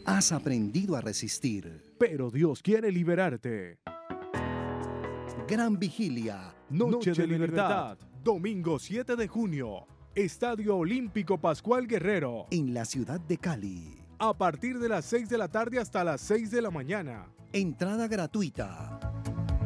Has aprendido a resistir. Pero Dios quiere liberarte. Gran Vigilia. Noche de Libertad. Domingo 7 de junio. Estadio Olímpico Pascual Guerrero. En la ciudad de Cali. A partir de las 6 de la tarde hasta las 6 de la mañana. Entrada gratuita.